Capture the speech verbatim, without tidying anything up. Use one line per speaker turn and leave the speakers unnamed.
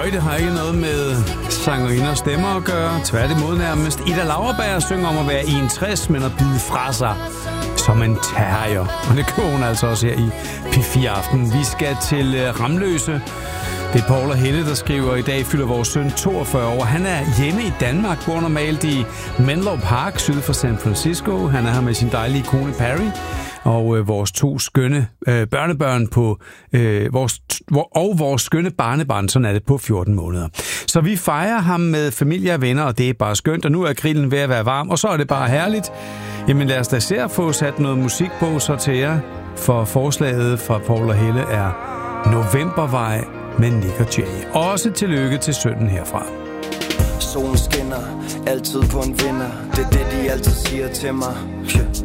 højde har ikke noget med sangerinder og stemmer at gøre. Tværtimod nærmest. Ida Lauerberg synger om at være enogtres, men at bide fra sig som en terrier. Og det kører hun altså også her i P fire Aften. Vi skal til uh, Ramløse. Det er Paul og Helle, der skriver, i dag fylder vores søn toogfyrre år. Han er hjemme i Danmark, bor normalt i Menlo Park, syd for San Francisco. Han er her med sin dejlige kone Perry. Og øh, vores to skønne øh, børnebørn på øh, vores, og vores skønne barnebarn, sådan er det på fjorten måneder. Så vi fejrer ham med familie og venner, og det er bare skønt, og nu er grillen ved at være varm, og så er det bare herligt. Jamen lad os da se at få sat noget musik på så til jer, for forslaget fra Paul og Helle er Novembervej med Nick og Jay. Også tillykke til sønnen herfra.
Solen skinner, altid på en vinder. Det er det, de altid siger til mig.